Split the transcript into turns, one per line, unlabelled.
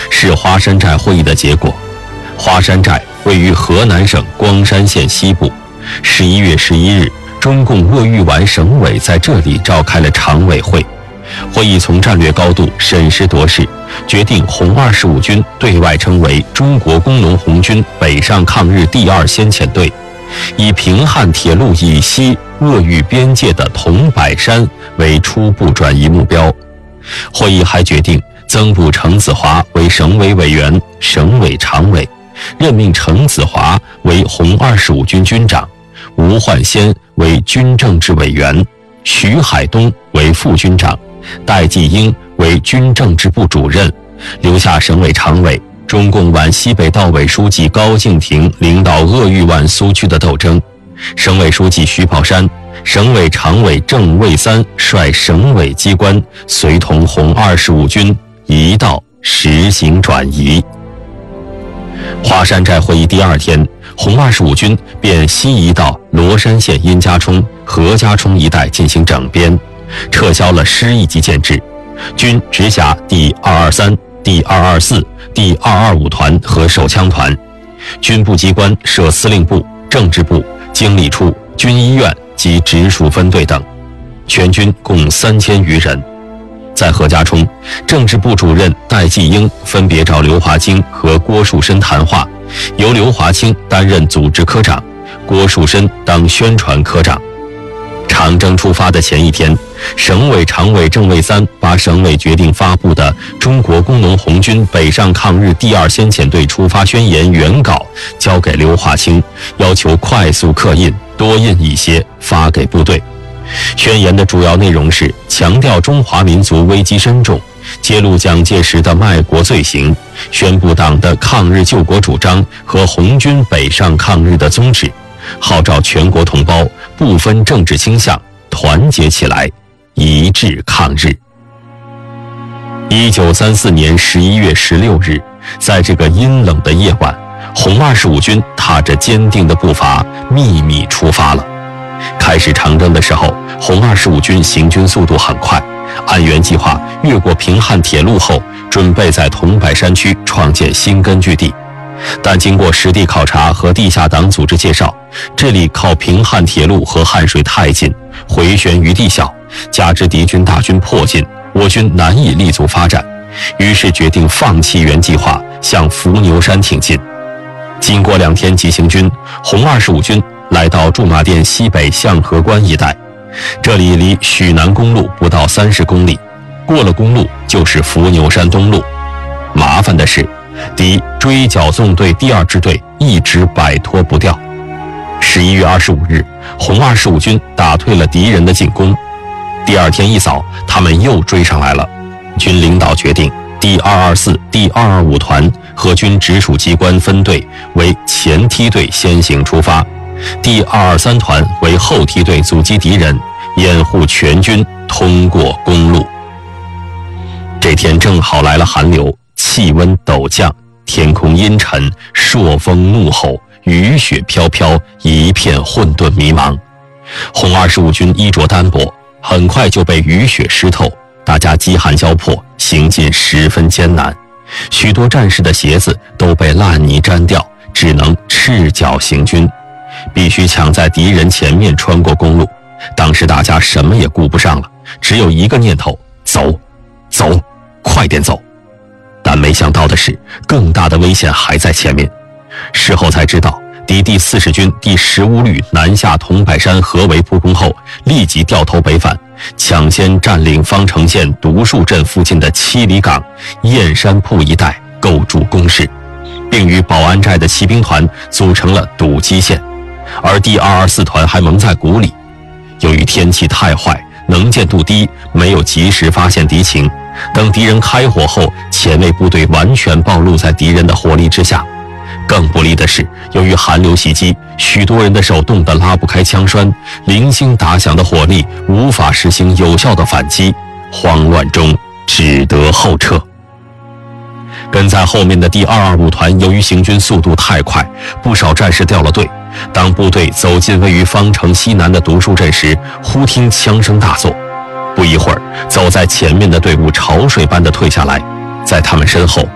是华山寨会议的结果。华山寨位于河南省光山县西部。11月11日，中共鄂豫皖省委在这里召开了常委会。会议从战略高度审时度势，决定红25军对外称为中国工农红军北上抗日第2先遣队，以平汉铁路以西鄂豫边界的桐柏山为初步转移目标。会议还决定增补程子华为省委委员、省委常委，任命程子华为红25军军长，吴焕先为军政治委员，徐海东为副军长，戴季英为军政治部主任，留下省委常委。中共皖西北道委书记高敬亭领导鄂豫皖苏区的斗争，省委书记徐宝山、省委常委郑卫三率省委机关随同红25军一道实行转移。华山寨会议第2天，红25军便西移到罗山县殷家冲、何家冲一带进行整编，撤销了师一级建制，军直辖第223、第224、第225团和手枪团，军部机关设司令部、政治部、经理处、军医院及直属分队等，全军共3000余人。在何家冲，政治部主任戴季英分别找刘华清和郭树深谈话，由刘华清担任组织科长，郭树深当宣传科长。长征出发的前一天，省委常委郑卫三把省委决定发布的中国工农红军北上抗日第2先遣队出发宣言原稿交给刘华清，要求快速刻印，多印一些发给部队。宣言的主要内容是强调中华民族危机深重，揭露蒋介石的卖国罪行，宣布党的抗日救国主张和红军北上抗日的宗旨，号召全国同胞不分政治倾向，团结起来，一致抗日。1934年11月16日，在这个阴冷的夜晚，红25军踏着坚定的步伐秘密出发了。开始长征的时候，红25军行军速度很快，按原计划越过平汉铁路后，准备在桐柏山区创建新根据地。但经过实地考察和地下党组织介绍，这里靠平汉铁路和汉水太近，回旋余地小，加之敌军大军迫近，我军难以立足发展，于是决定放弃原计划，向伏牛山挺进。经过2天急行军，红25军来到驻马店西北象河关一带，这里离许南公路不到30公里，过了公路就是伏牛山东路。麻烦的是，敌追剿纵队第2支队一直摆脱不掉。11月25日，红25军打退了敌人的进攻。第2天一早，他们又追上来了。军领导决定，第224、第225团和军直属机关分队为前梯队先行出发，第223团为后梯队阻击敌人，掩护全军通过公路。这天正好来了寒流，气温陡降，天空阴沉，朔风怒吼，雨雪飘飘，一片混沌迷茫。红25军衣着单薄，很快就被雨雪湿透，大家饥寒交迫，行进十分艰难。许多战士的鞋子都被烂泥沾掉，只能赤脚行军，必须抢在敌人前面穿过公路。当时大家什么也顾不上了，只有一个念头：走，走，快点走。但没想到的是，更大的危险还在前面。事后才知道，敌第40军第15旅南下桐柏山合围扑空后，立即掉头北返，抢先占领方城县独树镇附近的七里岗、燕山铺一带，构筑工事，并与保安寨的骑兵团组成了堵击线。而第224团还蒙在鼓里，由于天气太坏，能见度低，没有及时发现敌情。等敌人开火后，前卫部队完全暴露在敌人的火力之下。更不利的是，由于寒流袭击，许多人的手冻得拉不开枪栓，零星打响的火力无法实行有效的反击，慌乱中只得后撤。跟在后面的第225团由于行军速度太快，不少战士掉了队。当部队走进位于方城西南的独树镇时，忽听枪声大作，不一会儿，走在前面的队伍潮水般的退下来，在他们身后